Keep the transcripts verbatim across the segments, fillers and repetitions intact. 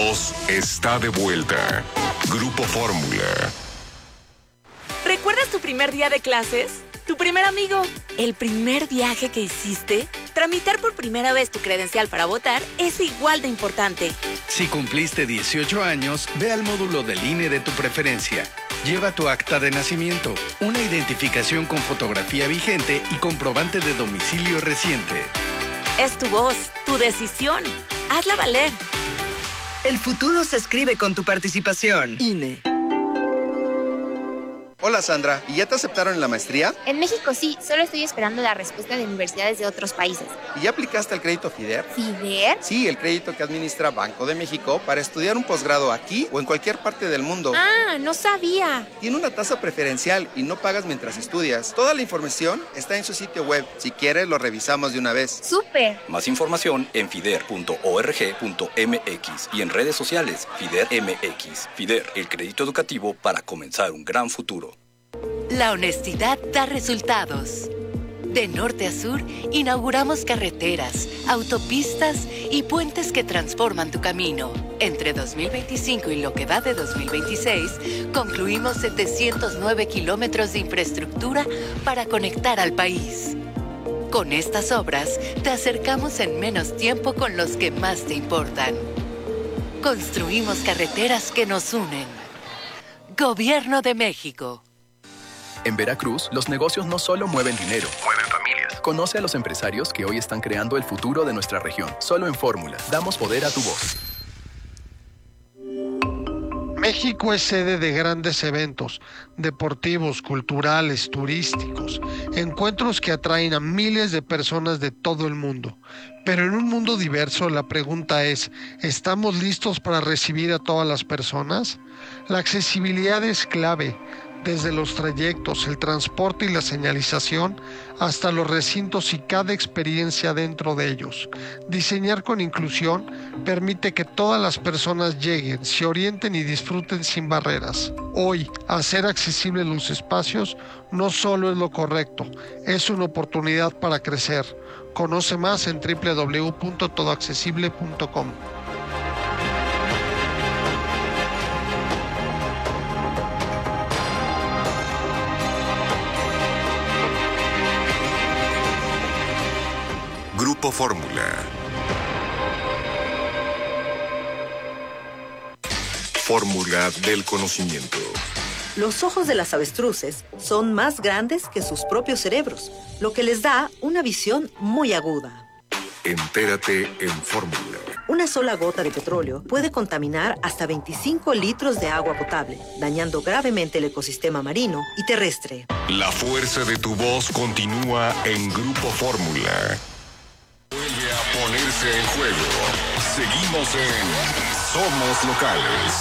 Está de vuelta. Grupo Fórmula. ¿Recuerdas tu primer día de clases? ¿Tu primer amigo? ¿El primer viaje que hiciste? Tramitar por primera vez tu credencial para votar es igual de importante. Si cumpliste dieciocho años, ve al módulo del I N E de tu preferencia. Lleva tu acta de nacimiento, una identificación con fotografía vigente y comprobante de domicilio reciente. Es tu voz, tu decisión. Hazla valer. El futuro se escribe con tu participación. I N E. Hola Sandra, ¿y ya te aceptaron en la maestría? En México sí, solo estoy esperando la respuesta de universidades de otros países. ¿Y ya aplicaste al crédito FIDER? ¿FIDER? Sí, el crédito que administra Banco de México para estudiar un posgrado aquí o en cualquier parte del mundo. Ah, no sabía. Tiene una tasa preferencial y no pagas mientras estudias. Toda la información está en su sitio web. Si quieres, lo revisamos de una vez. ¡Súper! Más información en fider punto org punto m x y en redes sociales FIDER M X. FIDER, el crédito educativo para comenzar un gran futuro. La honestidad da resultados. De norte a sur, inauguramos carreteras, autopistas y puentes que transforman tu camino. Entre dos mil veinticinco y lo que va de dos mil veintiséis, concluimos setecientos nueve kilómetros de infraestructura para conectar al país. Con estas obras, te acercamos en menos tiempo con los que más te importan. Construimos carreteras que nos unen. Gobierno de México. En Veracruz, los negocios no solo mueven dinero, mueven familias. Conoce a los empresarios que hoy están creando el futuro de nuestra región. Solo en Fórmula, damos poder a tu voz. México es sede de grandes eventos, deportivos, culturales, turísticos, encuentros que atraen a miles de personas de todo el mundo. Pero en un mundo diverso, la pregunta es, ¿estamos listos para recibir a todas las personas? La accesibilidad es clave. Desde los trayectos, el transporte y la señalización, hasta los recintos y cada experiencia dentro de ellos. Diseñar con inclusión permite que todas las personas lleguen, se orienten y disfruten sin barreras. Hoy, hacer accesibles los espacios no solo es lo correcto, es una oportunidad para crecer. Conoce más en doble u doble u doble u punto todo accesible punto com. Grupo Fórmula. Fórmula del conocimiento. Los ojos de las avestruces son más grandes que sus propios cerebros, lo que les da una visión muy aguda. Entérate en Fórmula. Una sola gota de petróleo puede contaminar hasta veinticinco litros de agua potable, dañando gravemente el ecosistema marino y terrestre. La fuerza de tu voz continúa en Grupo Fórmula. Vuelve a ponerse en juego. Seguimos en Somos Locales.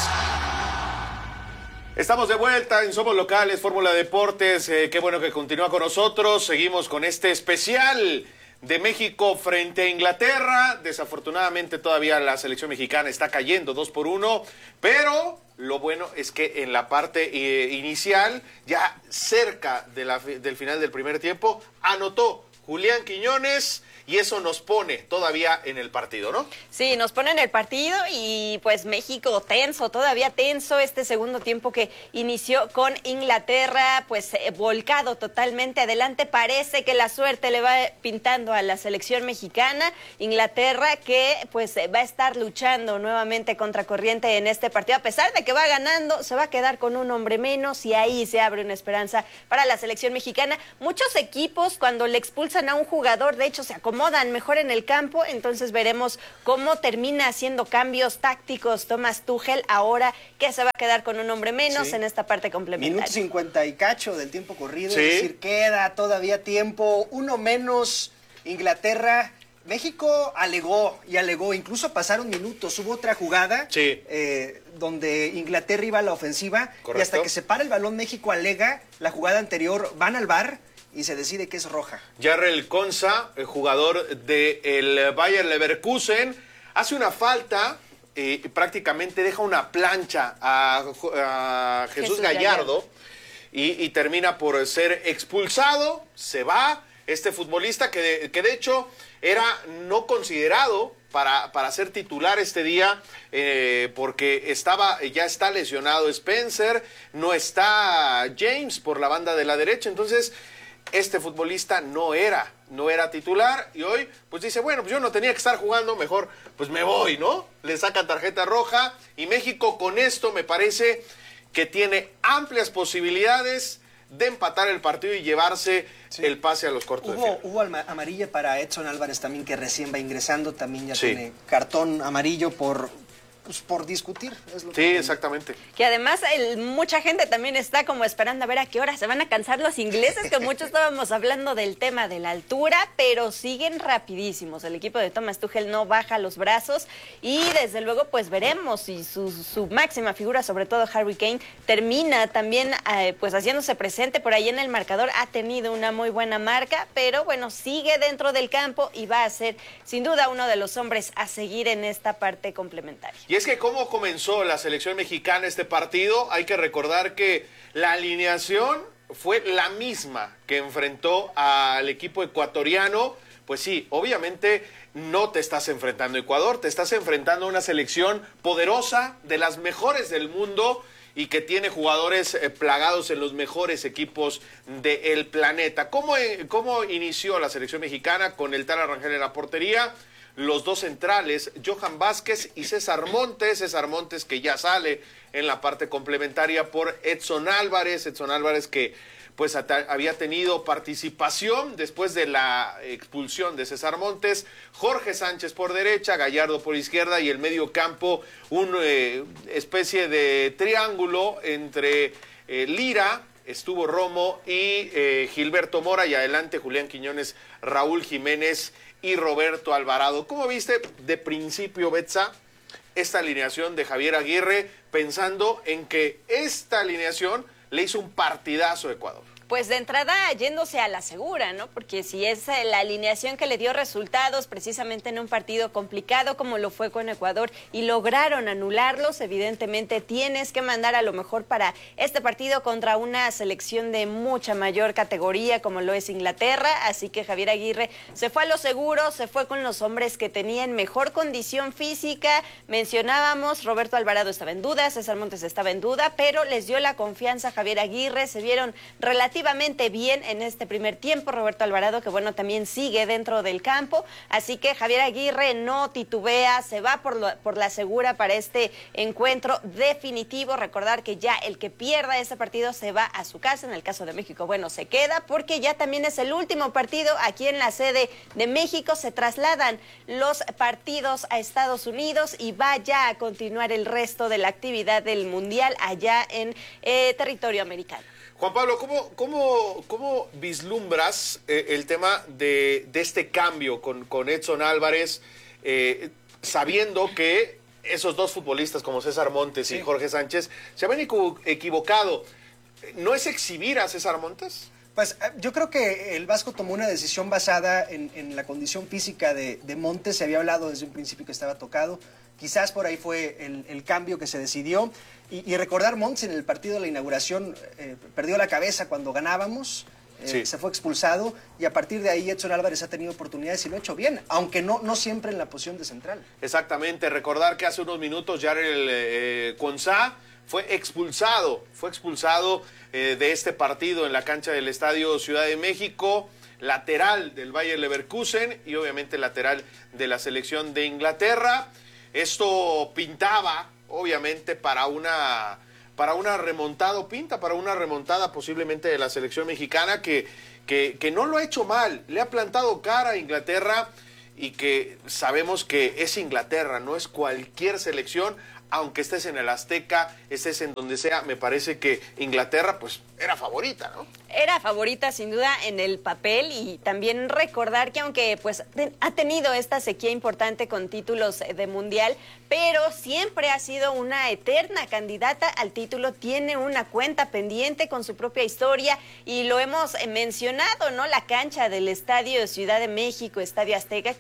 Estamos de vuelta en Somos Locales, Fórmula Deportes. Eh, qué bueno que continúa con nosotros. Seguimos con este especial de México frente a Inglaterra. Desafortunadamente todavía la selección mexicana está cayendo dos por uno, pero lo bueno es que en la parte eh, inicial, ya cerca de la, del final del primer tiempo, anotó Julián Quiñones. Y eso nos pone todavía en el partido, ¿no? Sí, nos pone en el partido y pues México tenso, todavía tenso este segundo tiempo que inició con Inglaterra, pues eh, volcado totalmente adelante. Parece que la suerte le va pintando a la selección mexicana. Inglaterra que pues va a estar luchando nuevamente contra corriente en este partido. A pesar de que va ganando, se va a quedar con un hombre menos y ahí se abre una esperanza para la selección mexicana. Muchos equipos cuando le expulsan a un jugador, de hecho se acomodan mejor en el campo, entonces veremos cómo termina haciendo cambios tácticos Thomas Tuchel ahora que se va a quedar con un hombre menos sí. en esta parte complementaria. Minuto cincuenta y cacho del tiempo corrido, sí. es decir, queda todavía tiempo, uno menos Inglaterra. México alegó y alegó, incluso pasaron minutos, hubo otra jugada sí. eh, donde Inglaterra iba a la ofensiva. Correcto. Y hasta que se para el balón México alega la jugada anterior, van al V A R y se decide que es roja. Jarrell Konsa, el jugador del Bayer Leverkusen, hace una falta y eh, prácticamente deja una plancha a, a Jesús, Jesús Gallardo, Gallardo. Y, y termina por ser expulsado, se va. este futbolista que de, que de hecho era no considerado para, para ser titular este día, eh, porque estaba, ya está lesionado Spencer, no está James por la banda de la derecha, entonces este futbolista no era, no era titular, y hoy pues dice, bueno, pues yo no tenía que estar jugando, mejor pues me voy, ¿no? Le sacan tarjeta roja, y México con esto me parece que tiene amplias posibilidades de empatar el partido y llevarse sí. el pase a los cortos hubo, de final. Hubo amarilla para Edson Álvarez también, que recién va ingresando, también ya sí. tiene cartón amarillo por... Pues por discutir. Es lo sí, que exactamente. Que además el, mucha gente también está como esperando a ver a qué hora se van a cansar los ingleses, que muchos estábamos hablando del tema de la altura, pero siguen rapidísimos. El equipo de Thomas Tuchel no baja los brazos y desde luego pues veremos si su, su máxima figura, sobre todo Harry Kane, termina también eh, pues haciéndose presente por ahí en el marcador. Ha tenido una muy buena marca, pero bueno, sigue dentro del campo y va a ser sin duda uno de los hombres a seguir en esta parte complementaria. Y es que cómo comenzó la selección mexicana este partido, hay que recordar que la alineación fue la misma que enfrentó al equipo ecuatoriano. Pues sí, obviamente no te estás enfrentando a Ecuador, te estás enfrentando a una selección poderosa, de las mejores del mundo, y que tiene jugadores eh, plagados en los mejores equipos del planeta. ¿Cómo, eh, ¿Cómo inició la selección mexicana? Con el Tala Rangel en la portería, los dos centrales, Johan Vázquez y César Montes, César Montes que ya sale en la parte complementaria por Edson Álvarez, Edson Álvarez que pues había tenido participación después de la expulsión de César Montes, Jorge Sánchez por derecha, Gallardo por izquierda, y el medio campo una eh, especie de triángulo entre eh, Lira, estuvo Romo y eh, Gilberto Mora, y adelante Julián Quiñones, Raúl Jiménez y Roberto Alvarado. ¿Cómo viste de principio, Betsa, esta alineación de Javier Aguirre, pensando en que esta alineación le hizo un partidazo a Ecuador? Pues de entrada yéndose a la segura, ¿no? Porque si es la alineación que le dio resultados precisamente en un partido complicado como lo fue con Ecuador y lograron anularlos, evidentemente tienes que mandar a lo mejor para este partido contra una selección de mucha mayor categoría como lo es Inglaterra, así que Javier Aguirre se fue a lo seguro, se fue con los hombres que tenían mejor condición física. Mencionábamos, Roberto Alvarado estaba en duda, César Montes estaba en duda, pero les dio la confianza a Javier Aguirre, se vieron relativamente bien en este primer tiempo. Roberto Alvarado, que bueno, también sigue dentro del campo, así que Javier Aguirre no titubea, se va por, lo, por la segura para este encuentro definitivo. Recordar que ya el que pierda este partido se va a su casa. En el caso de México, bueno, se queda porque ya también es el último partido aquí en la sede de México. Se trasladan los partidos a Estados Unidos y va ya a continuar el resto de la actividad del Mundial allá en eh, territorio americano. Juan Pablo, ¿cómo, cómo, cómo vislumbras eh, el tema de, de este cambio con, con Edson Álvarez, eh, sabiendo que esos dos futbolistas como César Montes sí. y Jorge Sánchez se habían equivocado? ¿No es exhibir a César Montes? Pues yo creo que el Vasco tomó una decisión basada en, en la condición física de, de Montes. Se había hablado desde un principio que estaba tocado. Quizás por ahí fue el, el cambio que se decidió. Y, y recordar, Montes en el partido de la inauguración eh, perdió la cabeza cuando ganábamos, eh, sí. se fue expulsado, y a partir de ahí Edson Álvarez ha tenido oportunidades y lo ha hecho bien, aunque no, no siempre en la posición de central. Exactamente, recordar que hace unos minutos Yarel eh, Quonsah fue expulsado, fue expulsado eh, de este partido en la cancha del Estadio Ciudad de México, lateral del Bayer Leverkusen y obviamente lateral de la selección de Inglaterra. Esto pintaba, obviamente, para una, para una remontada, o pinta para una remontada posiblemente de la selección mexicana, que, que, que no lo ha hecho mal, le ha plantado cara a Inglaterra, y que sabemos que es Inglaterra, no es cualquier selección. Aunque estés en el Azteca, estés en donde sea, me parece que Inglaterra pues era favorita, ¿no? Era favorita sin duda en el papel, y también recordar que aunque pues te, ha tenido esta sequía importante con títulos de mundial, pero siempre ha sido una eterna candidata al título, tiene una cuenta pendiente con su propia historia, y lo hemos mencionado, ¿no? La cancha del Estadio Ciudad de México, Estadio Azteca, que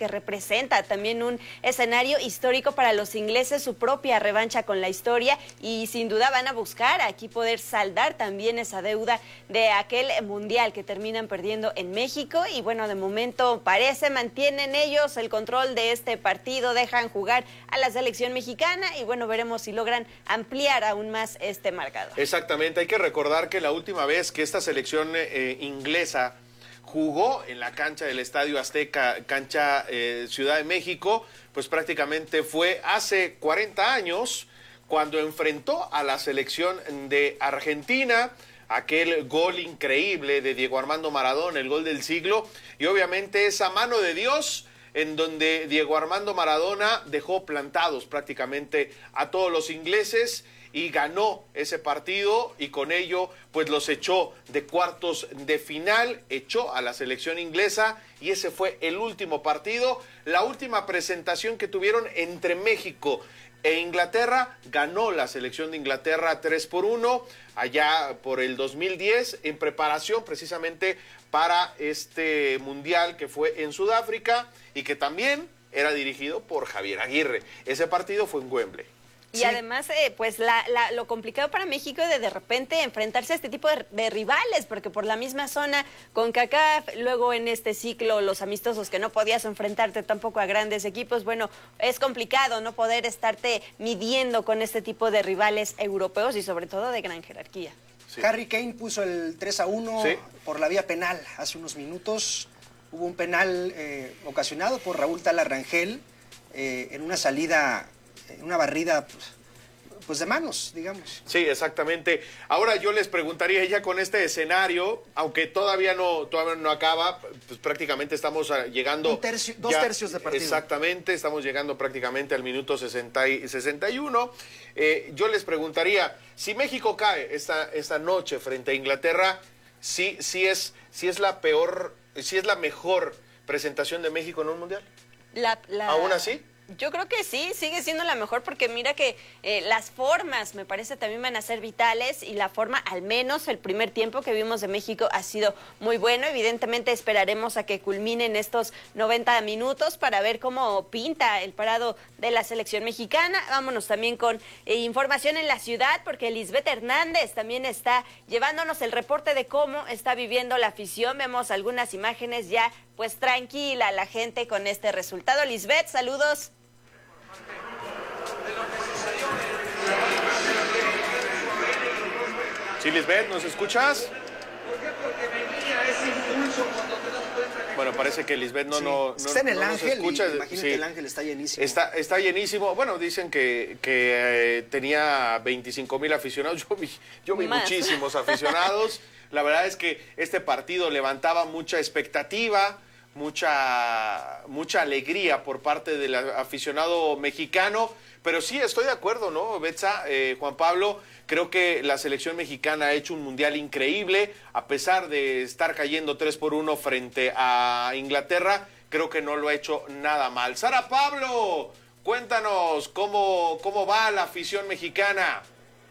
representa también un escenario histórico para los ingleses, su propia revancha con la historia, y sin duda van a buscar aquí poder saldar también esa deuda de aquel mundial que terminan perdiendo en México. Y bueno, de momento parece mantienen ellos el control de este partido, dejan jugar a la selección mexicana y bueno, veremos si logran ampliar aún más este marcador. Exactamente, hay que recordar que la última vez que esta selección eh, inglesa jugó en la cancha del Estadio Azteca, cancha eh, Ciudad de México, pues prácticamente fue hace cuarenta años cuando enfrentó a la selección de Argentina, aquel gol increíble de Diego Armando Maradona, el gol del siglo, y obviamente esa mano de Dios en donde Diego Armando Maradona dejó plantados prácticamente a todos los ingleses y ganó ese partido y con ello pues los echó de cuartos de final, echó a la selección inglesa y ese fue el último partido, la última presentación que tuvieron entre México e Inglaterra. Ganó la selección de Inglaterra tres por uno allá por el dos mil diez en preparación precisamente para este mundial que fue en Sudáfrica y que también era dirigido por Javier Aguirre. Ese partido fue en Wembley. Y sí. además, eh, pues la, la, lo complicado para México de de repente enfrentarse a este tipo de, de rivales, porque por la misma zona, con CONCACAF, luego en este ciclo, los amistosos que no podías enfrentarte tampoco a grandes equipos, bueno, es complicado no poder estarte midiendo con este tipo de rivales europeos y sobre todo de gran jerarquía. Sí. Harry Kane puso el tres a uno ¿Sí? por la vía penal hace unos minutos. Hubo un penal eh, ocasionado por Raúl Tala Rangel eh, en una salida... una barrida pues, pues de manos, digamos. Sí, exactamente. Ahora yo les preguntaría ya con este escenario, aunque todavía no todavía no acaba, pues prácticamente estamos llegando... Un tercio, dos ya, tercios de partido. Exactamente, estamos llegando prácticamente al minuto sesenta y, sesenta y uno. Eh, yo les preguntaría, si México cae esta, esta noche frente a Inglaterra, ¿sí, sí, es, sí es la peor, sí es la mejor presentación de México en un mundial? La, la... ¿Aún así? Yo creo que sí, sigue siendo la mejor porque mira que eh, las formas me parece también van a ser vitales y la forma, al menos el primer tiempo que vimos de México ha sido muy bueno. Evidentemente esperaremos a que culminen estos noventa minutos para ver cómo pinta el parado de la selección mexicana. Vámonos también con eh, información en la ciudad porque Lisbeth Hernández también está llevándonos el reporte de cómo está viviendo la afición. Vemos algunas imágenes ya pues tranquila la gente con este resultado. Lisbeth, saludos. Sí, Lisbeth, ¿nos escuchas? Bueno, parece que Lisbeth no, sí. no, no, está en el no Ángel, nos escucha. Imagínate, sí. El Ángel está llenísimo. Está, está llenísimo. Bueno, dicen que, que eh, tenía veinticinco mil aficionados. Yo vi, yo vi muchísimos aficionados. La verdad es que este partido levantaba mucha expectativa, mucha, mucha alegría por parte del aficionado mexicano. Pero sí, estoy de acuerdo, ¿no, Betsa? Eh, Juan Pablo, creo que la selección mexicana ha hecho un mundial increíble, a pesar de estar cayendo tres por uno frente a Inglaterra, creo que no lo ha hecho nada mal. Sara Pablo, cuéntanos cómo, cómo va la afición mexicana.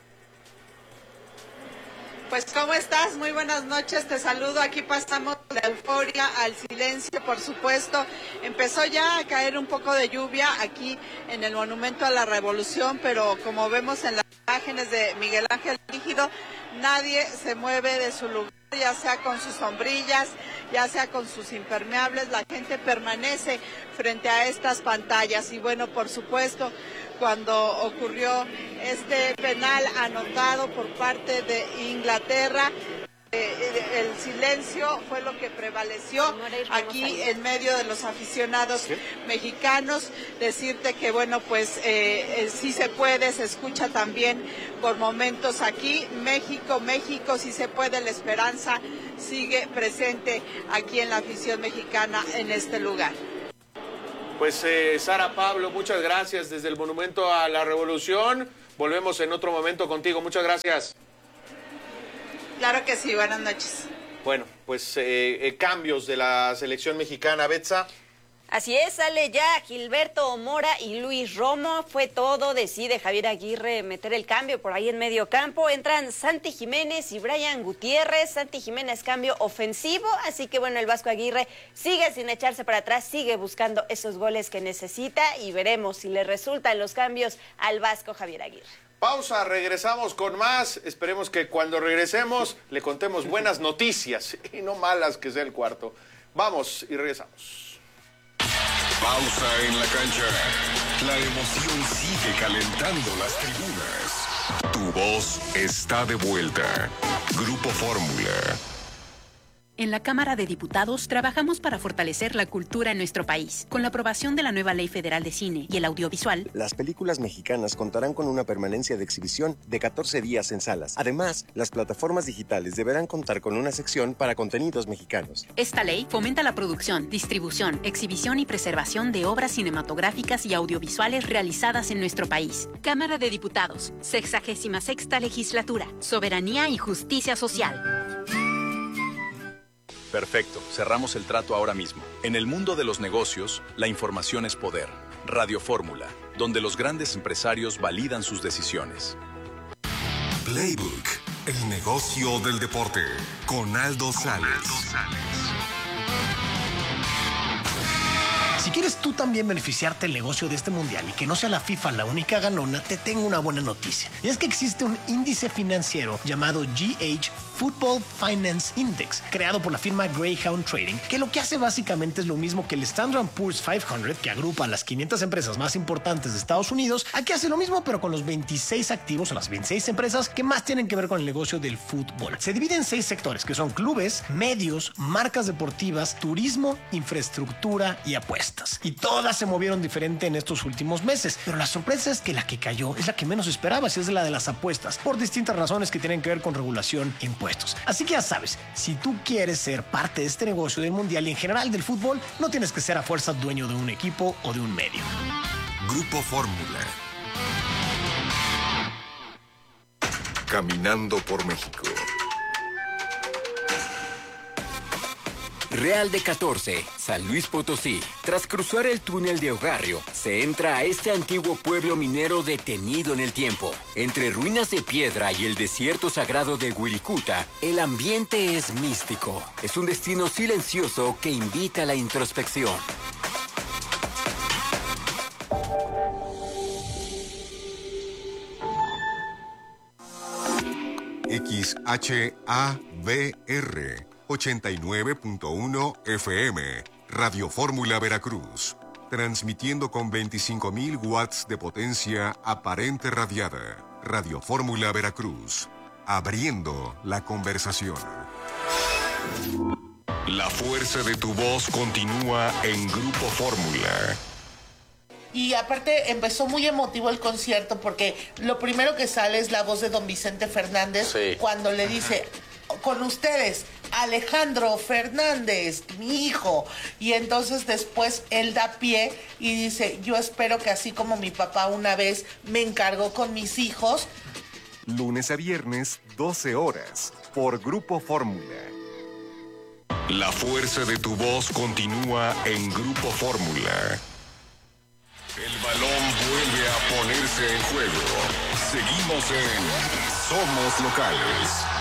Pues, ¿cómo estás? Muy buenas noches, te saludo. Aquí pasamos de la euforia al silencio, por supuesto. Empezó ya a caer un poco de lluvia aquí en el Monumento a la Revolución, pero como vemos en las imágenes de Miguel Ángel Rígido, nadie se mueve de su lugar, ya sea con sus sombrillas, ya sea con sus impermeables, la gente permanece frente a estas pantallas. Y bueno, por supuesto, cuando ocurrió este penal anotado por parte de Inglaterra, eh, el silencio fue lo que prevaleció aquí en medio de los aficionados ¿Sí? mexicanos. Decirte que bueno, pues eh, eh, sí se puede, se escucha también por momentos aquí, México, México, sí se puede, la esperanza sigue presente aquí en la afición mexicana en este lugar. Pues eh, Sara Pablo, muchas gracias desde el Monumento a la Revolución. Volvemos en otro momento contigo. Muchas gracias. Claro que sí, buenas noches. Bueno, pues eh, eh, cambios de la selección mexicana, Betsa. Así es, sale ya Gilberto Mora y Luis Romo. Fue todo, decide Javier Aguirre meter el cambio por ahí en medio campo. Entran Santi Jiménez y Brian Gutiérrez. Santi Jiménez cambio ofensivo, así que bueno, el Vasco Aguirre sigue sin echarse para atrás, sigue buscando esos goles que necesita y veremos si le resultan los cambios al Vasco Javier Aguirre. Pausa, regresamos con más. Esperemos que cuando regresemos le contemos buenas noticias y no malas, que sea el cuarto. Vamos y regresamos. Pausa en la cancha. La emoción sigue calentando las tribunas. Tu voz está de vuelta. Grupo Fórmula. En la Cámara de Diputados trabajamos para fortalecer la cultura en nuestro país. Con la aprobación de la nueva Ley Federal de Cine y el Audiovisual, las películas mexicanas contarán con una permanencia de exhibición de catorce días en salas. Además, las plataformas digitales deberán contar con una sección para contenidos mexicanos. Esta ley fomenta la producción, distribución, exhibición y preservación de obras cinematográficas y audiovisuales realizadas en nuestro país. Cámara de Diputados, sexagésima sexta Legislatura, Soberanía y Justicia Social. Perfecto, cerramos el trato ahora mismo. En el mundo de los negocios, la información es poder. Radio Fórmula, donde los grandes empresarios validan sus decisiones. Playbook, el negocio del deporte, con Aldo Sales. Si quieres tú también beneficiarte del negocio de este mundial y que no sea la FIFA la única ganona, te tengo una buena noticia. Y es que existe un índice financiero llamado G H Football Finance Index, creado por la firma Greyhound Trading, que lo que hace básicamente es lo mismo que el Standard and Poor's quinientos, que agrupa a las quinientas empresas más importantes de Estados Unidos. Aquí hace lo mismo, pero con los veintiséis activos o las veintiséis empresas que más tienen que ver con el negocio del fútbol. Se divide en seis sectores, que son clubes, medios, marcas deportivas, turismo, infraestructura y apuestas. Y todas se movieron diferente en estos últimos meses, pero la sorpresa es que la que cayó es la que menos esperabas, y es la de las apuestas, por distintas razones que tienen que ver con regulación e impuestos. Así que ya sabes, si tú quieres ser parte de este negocio del mundial y en general del fútbol, no tienes que ser a fuerza dueño de un equipo o de un medio. Grupo Fórmula. Caminando por México. Real de catorce, San Luis Potosí. Tras cruzar el túnel de Ogarrio, se entra a este antiguo pueblo minero detenido en el tiempo. Entre ruinas de piedra y el desierto sagrado de Huiricuta, el ambiente es místico. Es un destino silencioso que invita a la introspección. X H A V R ochenta y nueve punto uno F M, Radio Fórmula Veracruz, transmitiendo con veinticinco mil watts de potencia aparente radiada. Radio Fórmula Veracruz, abriendo la conversación. La fuerza de tu voz continúa en Grupo Fórmula. Y aparte empezó muy emotivo el concierto porque lo primero que sale es la voz de don Vicente Fernández, sí, cuando le dice, con ustedes, Alejandro Fernández, mi hijo. Y entonces después él da pie y dice, yo espero que así como mi papá una vez me encargó con mis hijos. Lunes a viernes, doce horas, por Grupo Fórmula. La fuerza de tu voz continúa en Grupo Fórmula. El balón vuelve a ponerse en juego. Seguimos en Somos Locales.